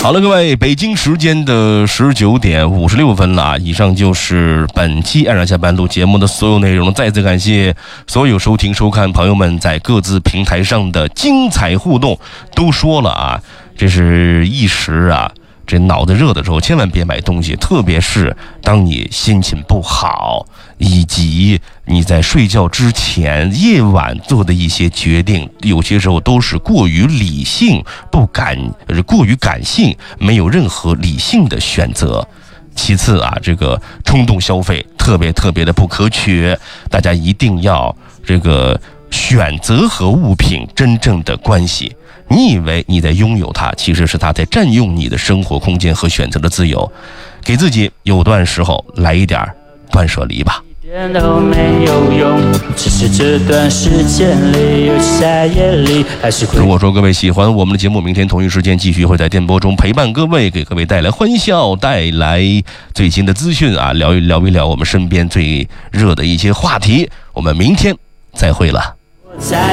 好了，各位，北京时间的19点56分了啊！以上就是本期爱上下班路节目的所有内容，再次感谢所有收听收看朋友们在各自平台上的精彩互动。都说了啊，这是一时啊，这脑子热的时候千万别买东西，特别是当你心情不好，以及你在睡觉之前夜晚做的一些决定，有些时候都是过于理性，过于感性，没有任何理性的选择。其次啊，这个冲动消费特别的不可取，大家一定要这个选择和物品真正的关系。你以为你在拥有它，其实是它在占用你的生活空间和选择的自由。给自己有段时候来一点断舍离吧。 一点都没有用，只是这段时间里有夏夜里还是会。 如果说各位喜欢我们的节目，明天同一时间继续会在电波中陪伴各位，给各位带来欢笑，带来最新的资讯啊，聊一聊我们身边最热的一些话题。我们明天再会了。 在